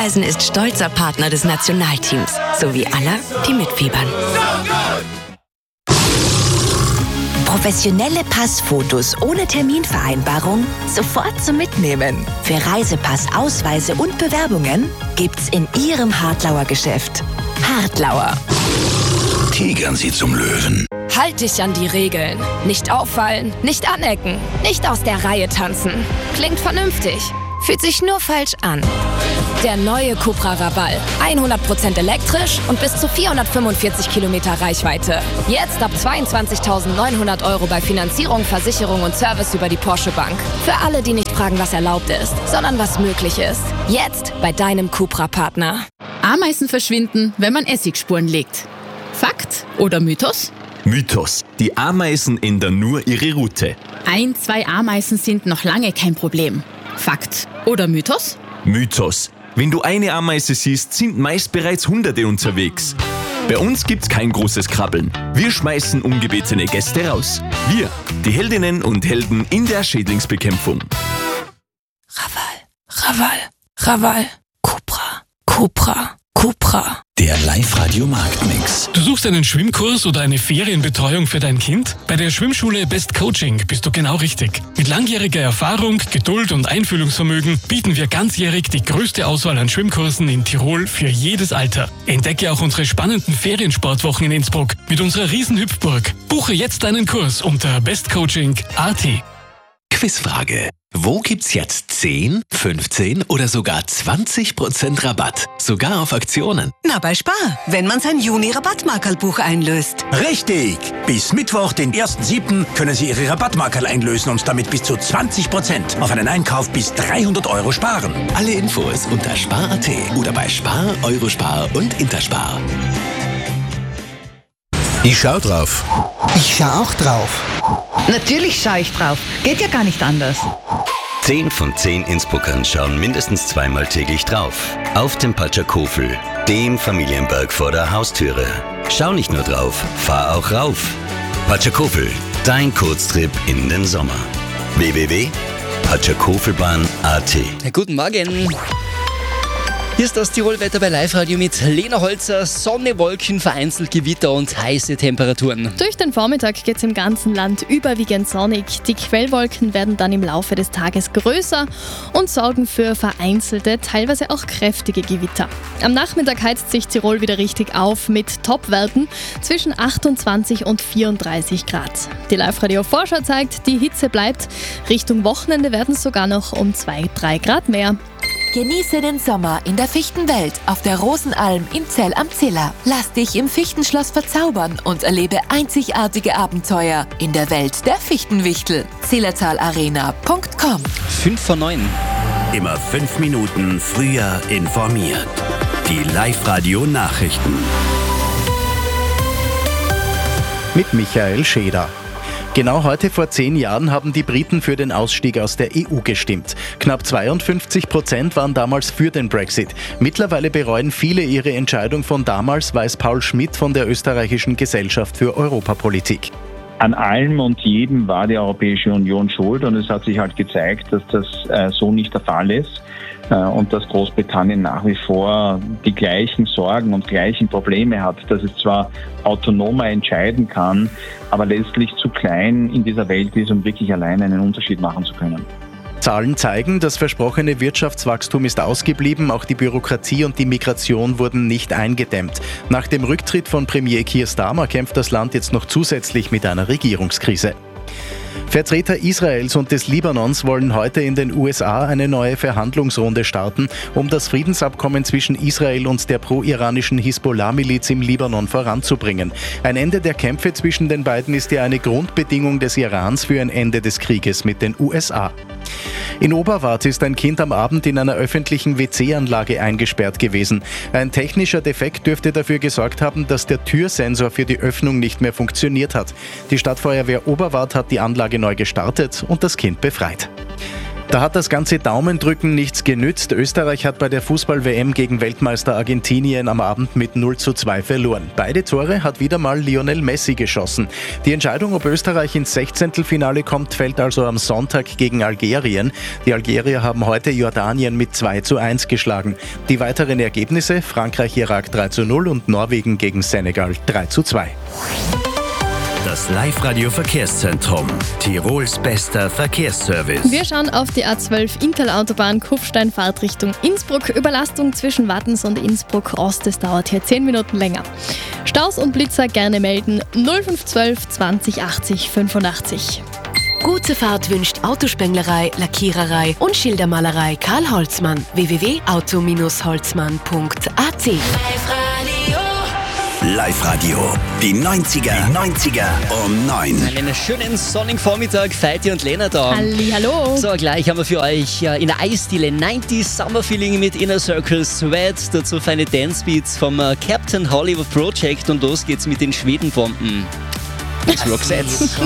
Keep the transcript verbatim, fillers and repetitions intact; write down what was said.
Raiffeisen ist stolzer Partner des Nationalteams, sowie aller, die mitfiebern. Professionelle Passfotos ohne Terminvereinbarung sofort zum Mitnehmen. Für Reisepass, Ausweise und Bewerbungen gibt's in Ihrem Hartlauer Geschäft. Hartlauer. Tigern Sie zum Löwen. Halt dich an die Regeln. Nicht auffallen, nicht anecken, nicht aus der Reihe tanzen. Klingt vernünftig, fühlt sich nur falsch an. Der neue Cupra Raval. hundert Prozent elektrisch und bis zu vierhundertfünfundvierzig Kilometer Reichweite. Jetzt ab zweiundzwanzigtausendneunhundert Euro bei Finanzierung, Versicherung und Service über die Porsche Bank. Für alle, die nicht fragen, was erlaubt ist, sondern was möglich ist. Jetzt bei deinem Cupra-Partner. Ameisen verschwinden, wenn man Essigspuren legt. Fakt oder Mythos? Mythos. Die Ameisen ändern nur ihre Route. Ein, zwei Ameisen sind noch lange kein Problem. Fakt oder Mythos? Mythos. Wenn du eine Ameise siehst, sind meist bereits Hunderte unterwegs. Bei uns gibt's kein großes Krabbeln. Wir schmeißen ungebetene Gäste raus. Wir, die Heldinnen und Helden in der Schädlingsbekämpfung. Raval, Raval, Raval, Cupra, Cupra, Cupra. Der Live-Radio-Marktmix. Du suchst einen Schwimmkurs oder eine Ferienbetreuung für dein Kind? Bei der Schwimmschule Best Coaching bist du genau richtig. Mit langjähriger Erfahrung, Geduld und Einfühlungsvermögen bieten wir ganzjährig die größte Auswahl an Schwimmkursen in Tirol für jedes Alter. Entdecke auch unsere spannenden Feriensportwochen in Innsbruck mit unserer Riesenhüpfburg. Buche jetzt deinen Kurs unter bestcoaching punkt a t. Quizfrage. Wo gibt's jetzt zehn, fünfzehn oder sogar zwanzig Prozent Rabatt? Sogar auf Aktionen. Na, bei Spar, wenn man sein Juni-Rabattmarkerlbuch einlöst. Richtig! Bis Mittwoch, den ersten siebten können Sie Ihre Rabattmarkerl einlösen und damit bis zu zwanzig Prozent auf einen Einkauf bis dreihundert Euro sparen. Alle Infos unter spar punkt a t oder bei Spar, Eurospar und Interspar. Ich schau drauf. Ich schau auch drauf. Natürlich schaue ich drauf. Geht ja gar nicht anders. Zehn von zehn Innsbruckern schauen mindestens zweimal täglich drauf. Auf dem Patschakofel, dem Familienberg vor der Haustüre. Schau nicht nur drauf, fahr auch rauf. Patschakofel, dein Kurztrip in den Sommer. w w w punkt patschakofelbahn punkt a t. Guten Morgen. Hier ist das Tirol-Wetter bei Live-Radio mit Lena Holzer. Sonne, Wolken, vereinzelt Gewitter und heiße Temperaturen. Durch den Vormittag geht es im ganzen Land überwiegend sonnig. Die Quellwolken werden dann im Laufe des Tages größer und sorgen für vereinzelte, teilweise auch kräftige Gewitter. Am Nachmittag heizt sich Tirol wieder richtig auf mit Topwerten zwischen achtundzwanzig und vierunddreißig Grad. Die Live-Radio-Vorschau zeigt, die Hitze bleibt. Richtung Wochenende werden es sogar noch um zwei, drei Grad mehr. Genieße den Sommer in der Fichtenwelt auf der Rosenalm in Zell am Ziller. Lass dich im Fichtenschloss verzaubern und erlebe einzigartige Abenteuer in der Welt der Fichtenwichtel. zillertalarena punkt com. fünf vor neun. Immer fünf Minuten früher informiert. Die Live-Radio-Nachrichten. Mit Michael Scheder. Genau heute vor zehn Jahren haben die Briten für den Ausstieg aus der E U gestimmt. Knapp zweiundfünfzig Prozent waren damals für den Brexit. Mittlerweile bereuen viele ihre Entscheidung von damals, weiß Paul Schmidt von der Österreichischen Gesellschaft für Europapolitik. An allem und jedem war die Europäische Union schuld und es hat sich halt gezeigt, dass das äh, so nicht der Fall ist äh, und dass Großbritannien nach wie vor die gleichen Sorgen und gleichen Probleme hat, dass es zwar autonomer entscheiden kann, aber letztlich zu klein in dieser Welt ist, um wirklich allein einen Unterschied machen zu können. Zahlen zeigen, das versprochene Wirtschaftswachstum ist ausgeblieben, auch die Bürokratie und die Migration wurden nicht eingedämmt. Nach dem Rücktritt von Premier Keir Starmer kämpft das Land jetzt noch zusätzlich mit einer Regierungskrise. Vertreter Israels und des Libanons wollen heute in den U S A eine neue Verhandlungsrunde starten, um das Friedensabkommen zwischen Israel und der pro-iranischen Hisbollah-Miliz im Libanon voranzubringen. Ein Ende der Kämpfe zwischen den beiden ist ja eine Grundbedingung des Irans für ein Ende des Krieges mit den U S A. In Oberwart ist ein Kind am Abend in einer öffentlichen W C-Anlage eingesperrt gewesen. Ein technischer Defekt dürfte dafür gesorgt haben, dass der Türsensor für die Öffnung nicht mehr funktioniert hat. Die Stadtfeuerwehr Oberwart hat die Anlage neu gestartet und das Kind befreit. Da hat das ganze Daumendrücken nichts genützt. Österreich hat bei der Fußball-W M gegen Weltmeister Argentinien am Abend mit null zu zwei verloren. Beide Tore hat wieder mal Lionel Messi geschossen. Die Entscheidung, ob Österreich ins Sechzehntelfinale kommt, fällt also am Sonntag gegen Algerien. Die Algerier haben heute Jordanien mit zwei zu eins geschlagen. Die weiteren Ergebnisse: Frankreich-Irak drei zu null und Norwegen gegen Senegal drei zu zwei. Das Live-Radio-Verkehrszentrum. Tirols bester Verkehrsservice. Wir schauen auf die A zwölf Interlautobahn Kufstein-Fahrt Richtung Innsbruck. Überlastung zwischen Wattens und Innsbruck-Ost. Das dauert hier zehn Minuten länger. Staus und Blitzer gerne melden. null fünf zwölf zwanzig achtzig fünfundachtzig. Gute Fahrt wünscht Autospenglerei, Lackiererei und Schildermalerei Karl Holzmann. w w w punkt auto holzmann punkt a t. Live-Radio. Die neunziger. Die neunziger um neun. Einen schönen sonnigen Vormittag, Feiti und Lena da. Hallihallo. So, gleich haben wir für euch in der Eisdiele neunzig Summer Feeling mit Inner Circle Sweat. Dazu feine Dance Beats vom Captain Hollywood Project und los geht's mit den Schwedenbomben. Das Roxette.